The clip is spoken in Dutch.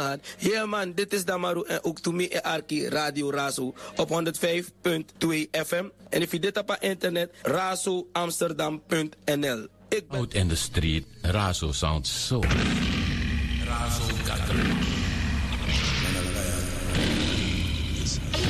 Ja man, dit is Damaru en ook to me en Arki Radio Razo op 105.2 FM. En if je dit op internet, razoamsterdam.nl. Out in the street, Razo sounds so. Razo Kakker.